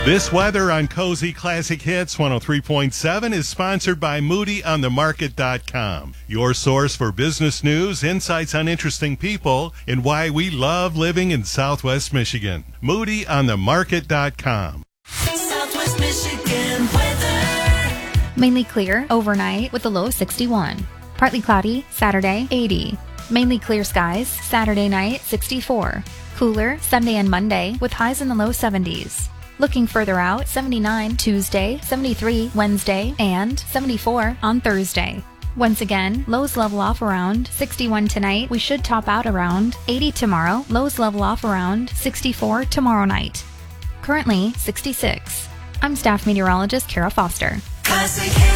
This weather on Cozy Classic Hits 103.7 is sponsored by MoodyOnTheMarket.com, your source for business news, insights on interesting people, and why we love living in Southwest Michigan. MoodyOnTheMarket.com. Southwest Michigan weather. Mainly clear overnight with a low 61. Partly cloudy Saturday 80. Mainly clear skies Saturday night 64. Cooler Sunday and Monday with highs in the low 70s. Looking further out, 79 Tuesday, 73 Wednesday, and 74 on Thursday. Once again, lows level off around 61 tonight. We should top out around 80 tomorrow. Lows level off around 64 tomorrow night. Currently 66. I'm staff meteorologist Kara Foster. Classic